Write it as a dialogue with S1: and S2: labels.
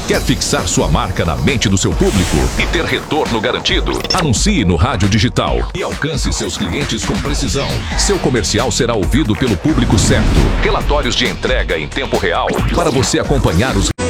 S1: Quer fixar sua marca na mente do seu público e ter retorno garantido? Anuncie no rádio digital e alcance seus clientes com precisão. Seu comercial será ouvido pelo público certo. Relatórios de entrega em tempo real para você acompanhar os